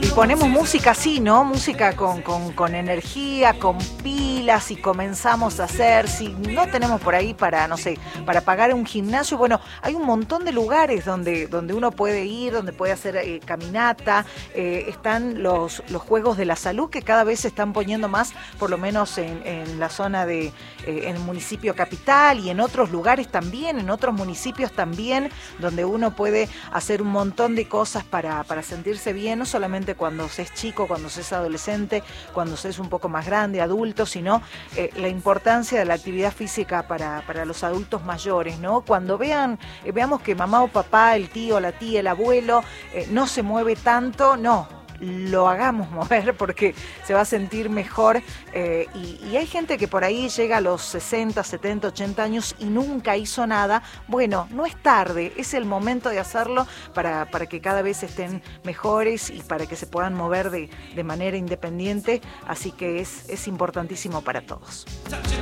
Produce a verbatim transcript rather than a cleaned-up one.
Y ponemos música así, ¿no? Música con, con, con energía, con pilas y comenzamos a hacer. Si no tenemos por ahí para, no sé, para pagar un gimnasio, bueno, hay un montón de lugares donde, donde uno puede ir, donde puede hacer eh, caminata. Eh, están los, los Juegos de la Salud que cada vez se están poniendo más, por lo menos en, en la zona de, eh, en el municipio capital y en otros lugares también, en otros municipios también, donde uno puede hacer un montón de cosas para, para sentirse bien, no solamente cuando se es chico, cuando se es adolescente, cuando se es un poco más grande, adulto, sino eh, la importancia de la actividad física para, para los adultos mayores, ¿no? Cuando vean, eh, veamos que mamá o papá, el tío, la tía, el abuelo, eh, no se mueve tanto, no. Lo hagamos mover porque se va a sentir mejor eh, y, y hay gente que por ahí llega a los sesenta, setenta, ochenta años y nunca hizo nada. Bueno, no es tarde, es el momento de hacerlo para, para que cada vez estén mejores y para que se puedan mover de, de manera independiente, así que es, es importantísimo para todos.